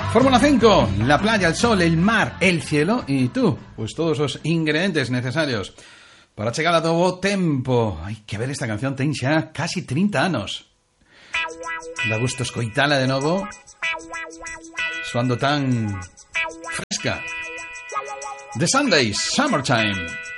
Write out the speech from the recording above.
Fórmula 5, la playa, el sol, el mar, el cielo y tú, pues todos los ingredientes necesarios para chegar a todo tempo. Hai que ver esta canción, ten xa casi 30 anos. Da gusto escoitala de novo, soando tan fresca. The Sundays, Summertime.